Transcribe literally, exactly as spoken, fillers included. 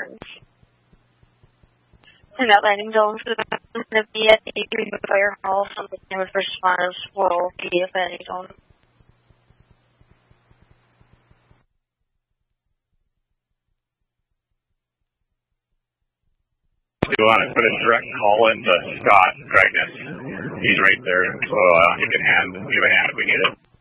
horns. And that landing zone is going to be at the Green Fire Hall, so the name of first responders will be at the landing zone. You want to put a direct call into Scott Cragness. He's right there, so uh, he can hand, give a hand if we need it.